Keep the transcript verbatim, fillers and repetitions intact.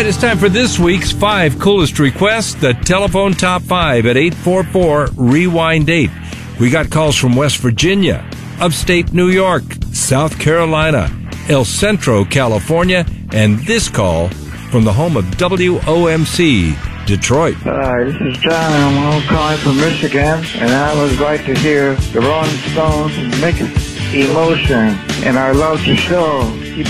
right, it's time for this week's five coolest requests, the telephone top five at eight four four, rewind eight. We got calls from West Virginia, upstate New York, South Carolina, El Centro, California, and this call from the home of W O M C, Detroit. Hi, this is John. I'm calling from Michigan, and I would like to hear the Rolling Stones' Mixed Emotion, and I love the show.